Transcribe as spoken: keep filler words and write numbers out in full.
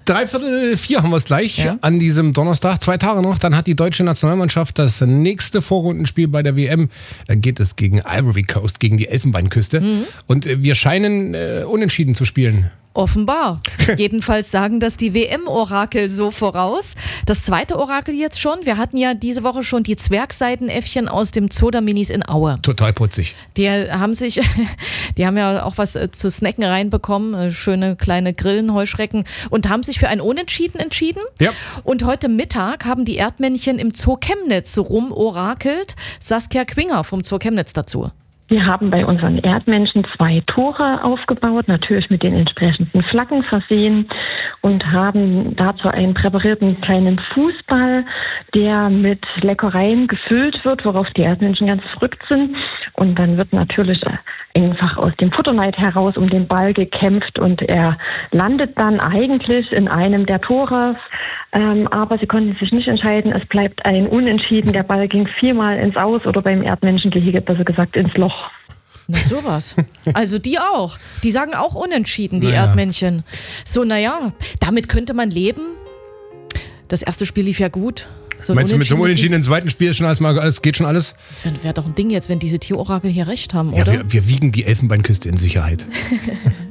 Dreiviertel vier haben wir es gleich Ja. an diesem Donnerstag. Zwei Tage noch, dann hat die deutsche Nationalmannschaft das nächste Vorrundenspiel bei der W M. Dann geht es gegen Ivory Coast, gegen die Elfenbeinküste. Mhm. Und äh, wir scheinen äh, unentschieden zu spielen. Offenbar. Jedenfalls sagen das die W M-Orakel so voraus. Das zweite Orakel jetzt schon. Wir hatten ja diese Woche schon die Zwergseidenäffchen aus dem Zoo der Minis in Aue. Total putzig. Die haben sich, die haben ja auch was zu snacken reinbekommen, schöne kleine Grillen, Heuschrecken und haben sich für ein Unentschieden entschieden. Ja. Und heute Mittag haben die Erdmännchen im Zoo Chemnitz rumorakelt. Saskia Quinger vom Zoo Chemnitz dazu. Wir haben bei unseren Erdmännchen zwei Tore aufgebaut, natürlich mit den entsprechenden Flaggen versehen und haben dazu einen präparierten kleinen Fußball, der mit Leckereien gefüllt wird, worauf die Erdmännchen ganz verrückt sind. Und dann wird natürlich einfach aus dem Futterneid heraus um den Ball gekämpft und er landet dann eigentlich in einem der Tore. Ähm, aber sie konnten sich nicht entscheiden. Es bleibt ein Unentschieden. Der Ball ging viermal ins Aus oder beim Erdmännchengehege besser gesagt ins Loch. Na sowas. Also die auch. Die sagen auch unentschieden, die Naja. Erdmännchen. So, naja, damit könnte man leben. Das erste Spiel lief ja gut. So ein Meinst du, mit so einem Unentschieden- Unentschieden im zweiten Spiel ist schon alles, mal, alles, geht schon alles? Das wäre wär doch ein Ding jetzt, wenn diese Tierorakel hier recht haben, Ja, oder? wir, wir wiegen die Elfenbeinküste in Sicherheit.